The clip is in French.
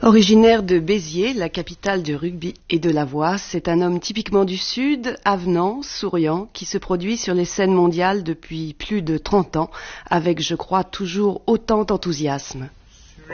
Originaire de Béziers, la capitale du rugby et de la voix, c'est un homme typiquement du Sud, avenant, souriant, qui se produit sur les scènes mondiales depuis plus de 30 ans, avec, je crois, toujours autant d'enthousiasme.